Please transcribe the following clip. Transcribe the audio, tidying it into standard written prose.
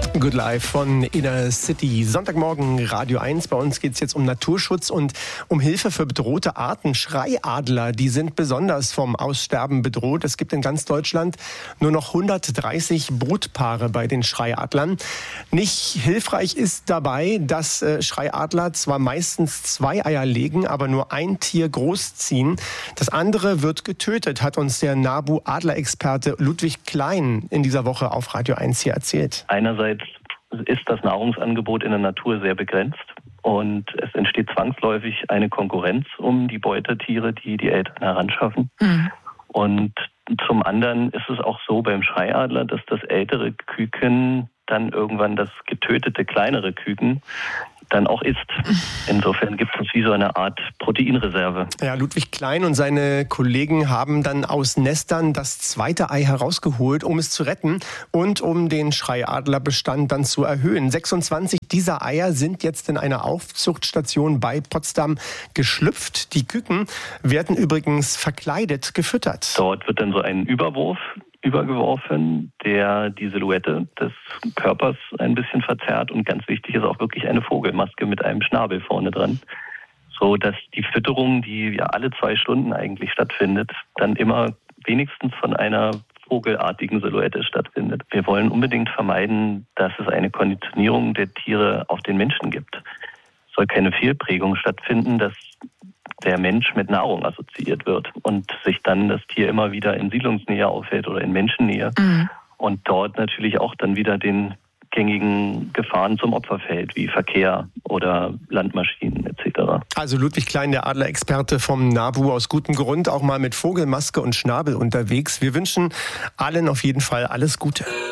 Good Life von Inner City. Sonntagmorgen Radio 1. Bei uns geht es jetzt um Naturschutz und um Hilfe für bedrohte Arten. Schreiadler, die sind besonders vom Aussterben bedroht. Es gibt in ganz Deutschland nur noch 130 Brutpaare bei den Schreiadlern. Nicht hilfreich ist dabei, dass Schreiadler zwar meistens 2 Eier legen, aber nur ein Tier großziehen. Das andere wird getötet, hat uns der NABU-Adlerexperte Ludwig Klein in dieser Woche auf Radio 1 hier erzählt. Einerseits ist das Nahrungsangebot in der Natur sehr begrenzt und es entsteht zwangsläufig eine Konkurrenz um die Beutetiere, die die Eltern heranschaffen. Und zum anderen ist es auch so beim Schreiadler, dass das ältere Küken dann irgendwann das getötete kleinere Küken dann auch isst. Insofern gibt es wie so eine Art Proteinreserve. Ja, Ludwig Klein und seine Kollegen haben dann aus Nestern das zweite Ei herausgeholt, um es zu retten und um den Schreiadlerbestand dann zu erhöhen. 26 dieser Eier sind jetzt in einer Aufzuchtstation bei Potsdam geschlüpft. Die Küken werden übrigens verkleidet gefüttert. Dort wird dann so ein Überwurf übergeworfen, der die Silhouette des Körpers ein bisschen verzerrt, und ganz wichtig ist auch wirklich eine Vogelmaske mit einem Schnabel vorne dran, so dass die Fütterung, die ja alle 2 Stunden eigentlich stattfindet, dann immer wenigstens von einer vogelartigen Silhouette stattfindet. Wir wollen unbedingt vermeiden, dass es eine Konditionierung der Tiere auf den Menschen gibt. Es soll keine Fehlprägung stattfinden, dass der Mensch mit Nahrung assoziiert wird und sich dann das Tier immer wieder in Siedlungsnähe aufhält oder in Menschennähe und dort natürlich auch dann wieder den gängigen Gefahren zum Opfer fällt, wie Verkehr oder Landmaschinen etc. Also Ludwig Klein, der Adlerexperte vom NABU, aus gutem Grund auch mal mit Vogelmaske und Schnabel unterwegs. Wir wünschen allen auf jeden Fall alles Gute.